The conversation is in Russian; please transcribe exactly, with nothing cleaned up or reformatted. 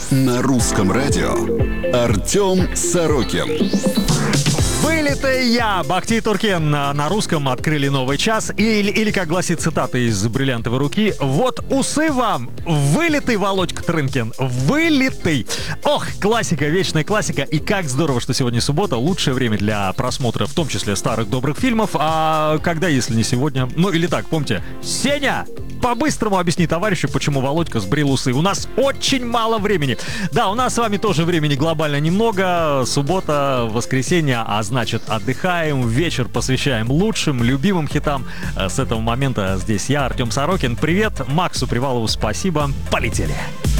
На русском радио Артем Сорокин. Вылитый я, Бахти и Туркен на русском открыли новый час. Или, или как гласит цитата из «Бриллиантовой руки», вот усы вам, вылитый Володька Трынкин, вылитый. Ох, классика, вечная классика. И как здорово, что сегодня суббота, лучшее время для просмотра, в том числе старых добрых фильмов. А когда, если не сегодня? Ну или так, помните, Сеня, по-быстрому объясни товарищу, почему Володька сбрил усы. У нас очень мало времени. Да, у нас с вами тоже времени глобально немного. Суббота, воскресенье, а значит отдыхаем. Вечер посвящаем лучшим, любимым хитам. С этого момента здесь я, Артем Сорокин. Привет, Максу Привалову спасибо. Полетели.